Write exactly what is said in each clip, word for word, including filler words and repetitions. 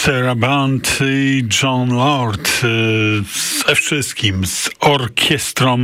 Sarah Band i Jon Lord ze wszystkim, z orkiestrą,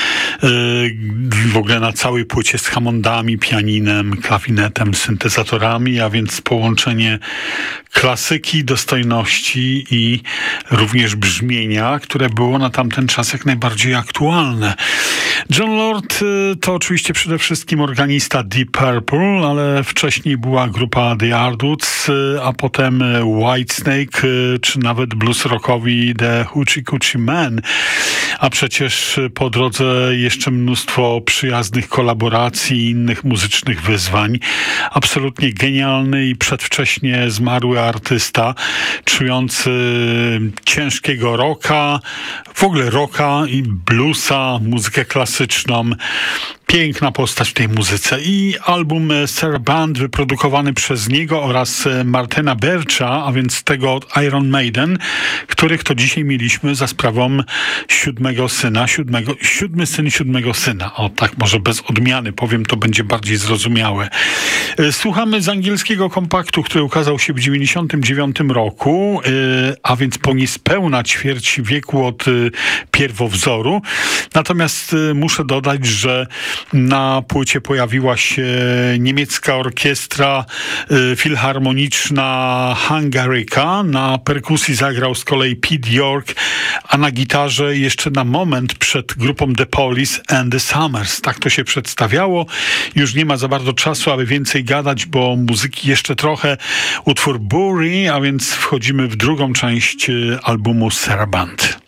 w ogóle na całej płycie z Hammondami, pianinem, klawinetem, syntezatorami, a więc połączenie klasyki, dostojności i również brzmienia, które było na tamten czas jak najbardziej aktualne. Jon Lord to oczywiście przede wszystkim organista Deep Purple, ale wcześniej była grupa The Yardbirds, a potem Whitesnake, czy nawet blues rockowi The Hoochie Coochie Men. A przecież po drodze jeszcze mnóstwo przyjaznych kolaboracji i innych muzycznych wyzwań. Absolutnie genialny i przedwcześnie zmarły artysta, czujący ciężkiego rocka, w ogóle rocka i bluesa, muzykę klasyczną. Piękna postać w tej muzyce. I album Sarah Band wyprodukowany przez niego oraz Martina Bircha, a więc tego od Iron Maiden, których to dzisiaj mieliśmy za sprawą siódmego syna, siódmego, siódmy syn siódmego syna. O tak, może bez odmiany powiem, to będzie bardziej zrozumiałe. Słuchamy z angielskiego kompaktu, który ukazał się w dziewięćdziesiątym dziewiątym roku, a więc po niespełna ćwierć wieku od pierwowzoru. Natomiast muszę dodać, że na płycie pojawiła się niemiecka orkiestra y, filharmoniczna Hungaryka. Na perkusji zagrał z kolei Pete York, a na gitarze jeszcze na moment przed grupą The Police and the Summers. Tak to się przedstawiało. Już nie ma za bardzo czasu, aby więcej gadać, bo muzyki jeszcze trochę. Utwór Bury, a więc wchodzimy w drugą część albumu Sarah Band.